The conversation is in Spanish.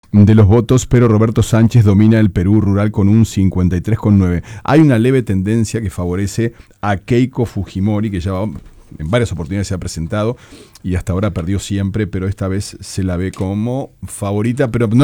de los votos, pero Roberto Sánchez domina el Perú rural con un 53,9. Hay una leve tendencia que favorece a Keiko Fujimori, que ya en varias oportunidades se ha presentado y hasta ahora perdió siempre, pero esta vez se la ve como favorita, pero no